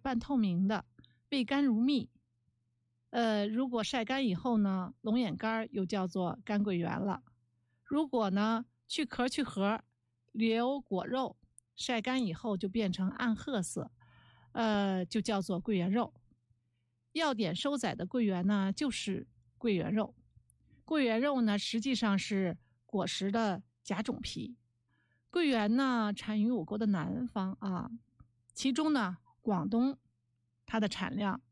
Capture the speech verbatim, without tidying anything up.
半透明的，味甘如蜜。呃，如果晒干以后呢，龙眼干又叫做干桂圆了。如果呢去壳去核，留果肉，晒干以后就变成暗褐色，呃，就叫做桂圆肉。药典收载的桂圆呢，就是桂圆肉。桂圆肉呢，实际上是果实的假种皮。桂圆呢，产于我国的南方啊，其中呢，广东它的产量